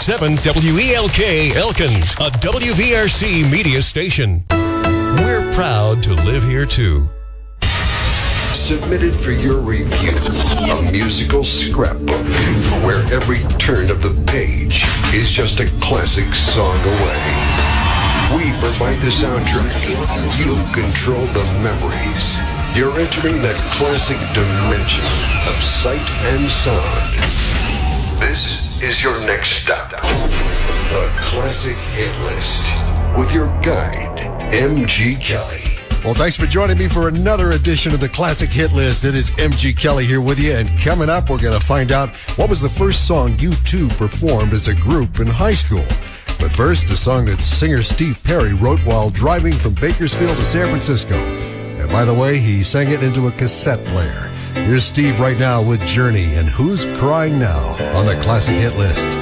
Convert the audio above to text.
98.7 WELK Elkins, a WVRC media station. We're proud to live here too. Submitted for your review, a musical scrapbook where every turn of the page is just a classic song away. We provide the soundtrack. You control the memories. You're entering that classic dimension of sight and sound. This is your next stop. The Classic Hit List with your guide, M.G. Kelly. Well, thanks for joining me for another edition of the Classic Hit List. It is M.G. Kelly here with you, and coming up, we're going to find out what was the first song U2 performed as a group in high school. But first, a song that singer Steve Perry wrote while driving from Bakersfield to San Francisco. And by the way, he sang it into a cassette player. Here's Steve right now with Journey and Who's Crying Now on the Classic Hit List.